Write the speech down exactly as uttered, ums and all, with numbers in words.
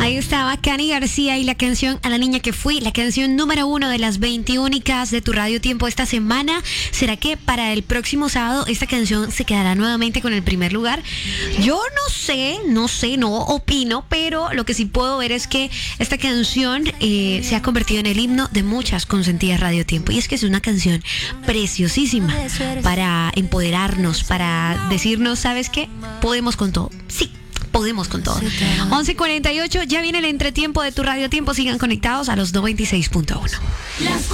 Ahí estaba Cani García y la canción A la niña que fui, la canción número uno de las veinte únicas de tu Radio Tiempo esta semana. ¿Será que para el próximo sábado esta canción se quedará nuevamente con el primer lugar? Yo no sé, no sé, no opino, pero lo que sí puedo ver es que esta canción eh, se ha convertido en el himno de muchas consentidas Radio Tiempo. Y es que es una canción preciosísima para empoderarnos, para decirnos, ¿sabes qué? Podemos con todo. Sí. Podemos con todo. once cuarenta y ocho, ya viene el entretiempo de tu Radio Tiempo. Sigan conectados a los noventa y seis punto uno.